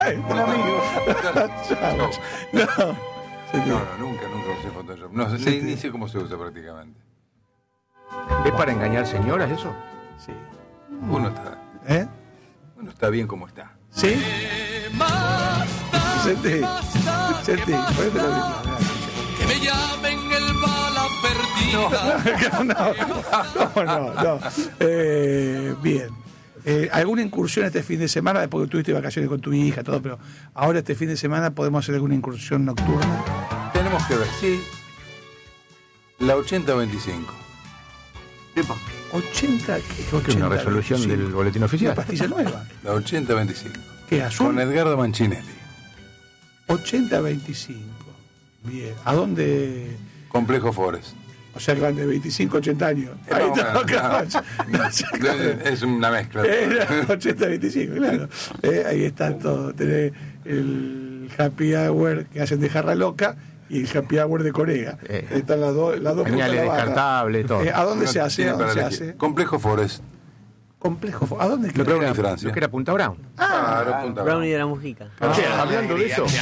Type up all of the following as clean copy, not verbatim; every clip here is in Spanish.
Un amigo. No, nunca usé Photoshop. No, ni sé cómo se usa prácticamente. ¿Es para engañar señoras eso? Sí. Uno está bien como está. ¿Sí? Sentí. Ponete la auricular. Que me llamen el bala perdida. No. Bien. ¿Alguna incursión este fin de semana? Después que tuviste vacaciones con tu hija, todo, pero ahora este fin de semana podemos hacer alguna incursión nocturna. Tenemos que ver, sí. La 80-25. 80, ¿qué? ¿Es una resolución del boletín oficial? Una pastilla nueva. La 80-25. ¿Qué, azul? Con Edgardo Mancinelli. 80-25. Bien. ¿A dónde? Complejo Forest. O sea que van de 25 a 80 años. Ahí está, claro. Es una mezcla. 80-25, claro. Ahí está todo. Tenés el happy hour que hacen de Jarra Loca y el happy hour de Corega. Están las dos pañales descartables, todo. ¿A dónde se hace? Complejo Forest. Complejo. ¿A dónde queda? Brownie, Francia. Lo que era Punta Brown. Claro, Punta Brown. Brownie de la Mujica. Hablando de eso,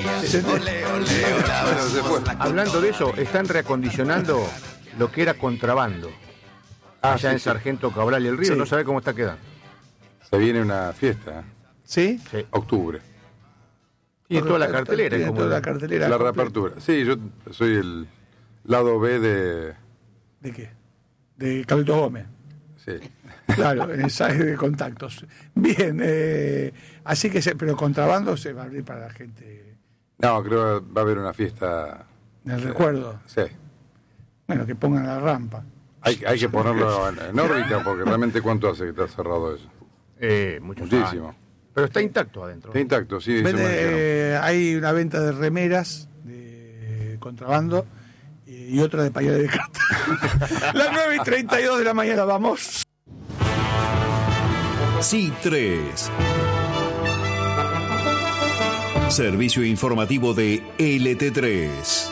hablando de eso, están reacondicionando lo que era contrabando. Allá en Sargento Cabral y el Río, no sabe cómo está quedando. Se viene una fiesta. ¿Sí? Octubre. Y toda la cartelera. Tiene toda la cartelera. La reapertura. Sí, yo soy el lado B de... ¿De qué? De Carlitos Gómez. Sí. Claro, ensayo de contactos. Bien, así que, pero contrabando se va a abrir para la gente. No, creo que va a haber una fiesta. ¿Del recuerdo? Sí. Bueno, que pongan la rampa. Hay que ponerlo en órbita, porque realmente ¿cuánto hace que está cerrado eso? Muchísimo. Años. Pero está intacto adentro. Está intacto, sí. Hay una venta de remeras de contrabando y otra de pañales de carta. Las 9:32 de la mañana, vamos. C3. Servicio informativo de LT3.